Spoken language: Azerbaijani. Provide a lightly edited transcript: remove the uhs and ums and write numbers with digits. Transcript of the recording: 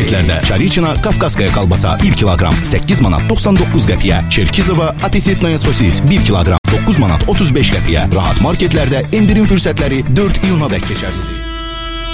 marketlərdə Çariçina Kafkaskaya kalbasa 1 kilogram 8 manat 99 qəpiyə, Çerkizova apetitnaya sosis 1 kilogram 9 manat 35 qəpiyə, rahat marketlərdə endirim fürsətləri 4 iyuna dək keçərlidir.